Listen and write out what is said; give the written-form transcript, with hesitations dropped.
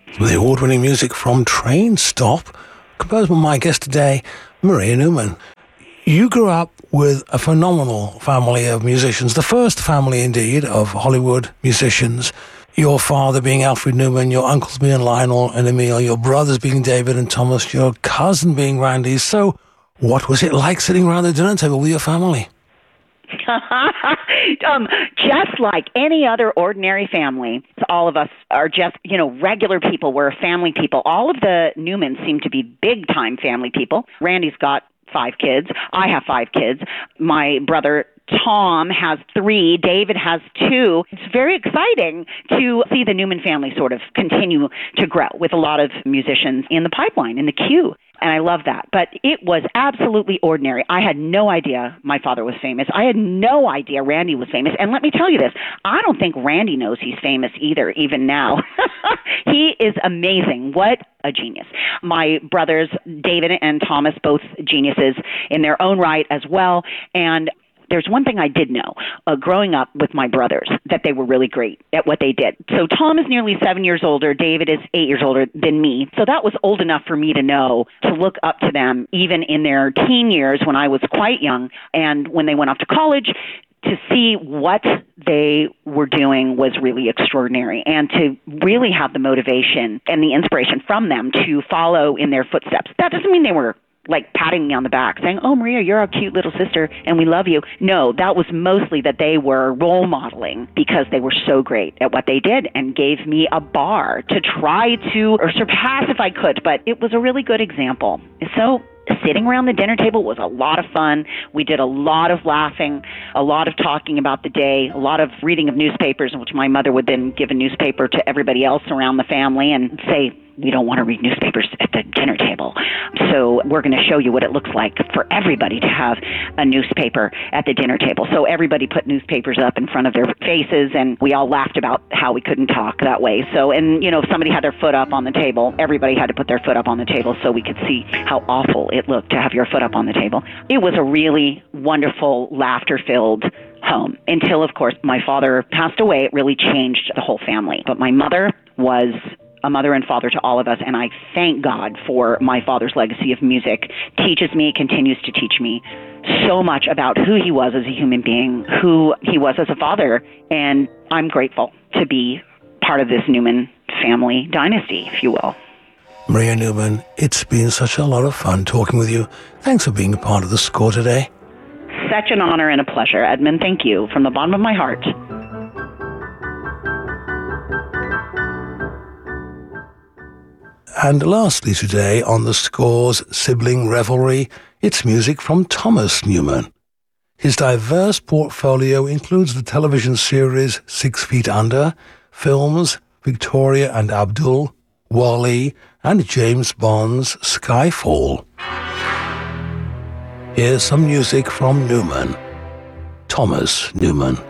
With the award-winning music from Train Stop, composed by my guest today, Maria Newman. You grew up with a phenomenal family of musicians, the first family indeed of Hollywood musicians. Your father being Alfred Newman, your uncles being Lionel and Emil, your brothers being David and Thomas, your cousin being Randy. So what was it like sitting around the dinner table with your family? Just like any other ordinary family, all of us are just, regular people. We're family people. All of the Newmans seem to be big-time family people. Randy's got 5 kids. I have 5 kids. My brother Tom has 3. David has 2. It's very exciting to see the Newman family sort of continue to grow with a lot of musicians in the pipeline, in the queue. And I love that. But it was absolutely ordinary. I had no idea my father was famous. I had no idea Randy was famous. And let me tell you this, I don't think Randy knows he's famous either, even now. He is amazing. What a genius. My brothers, David and Thomas, both geniuses in their own right as well. And there's one thing I did know, growing up with my brothers, that they were really great at what they did. So Tom is nearly 7 years older. David is 8 years older than me. So that was old enough for me to know, to look up to them, even in their teen years when I was quite young. And when they went off to college, to see what they were doing was really extraordinary, and to really have the motivation and the inspiration from them to follow in their footsteps. That doesn't mean they were like patting me on the back saying, "Oh, Maria, you're our cute little sister and we love you." No, that was mostly that they were role modeling because they were so great at what they did and gave me a bar to try to or surpass if I could. But it was a really good example. So sitting around the dinner table was a lot of fun. We did a lot of laughing, a lot of talking about the day, a lot of reading of newspapers, in which my mother would then give a newspaper to everybody else around the family and say, "We don't want to read newspapers at the dinner table. So we're going to show you what it looks like for everybody to have a newspaper at the dinner table." So everybody put newspapers up in front of their faces, and we all laughed about how we couldn't talk that way. So, and if somebody had their foot up on the table, everybody had to put their foot up on the table so we could see how awful it looked to have your foot up on the table. It was a really wonderful, laughter-filled home until, of course, my father passed away. It really changed the whole family. But my mother was a mother and father to all of us, and I thank God for my father's legacy of music. Teaches me, continues to teach me so much about who he was as a human being, who he was as a father, and I'm grateful to be part of this Newman family dynasty, if you will. Maria Newman, it's been such a lot of fun talking with you. Thanks for being a part of The Score today. Such an honor and a pleasure, Edmund. Thank you from the bottom of my heart. And lastly today on The Score's Sibling Revelry, it's music from Thomas Newman. His diverse portfolio includes the television series 6 Feet Under, films Victoria and Abdul, WALL-E, and James Bond's Skyfall. Here's some music from Newman. Thomas Newman.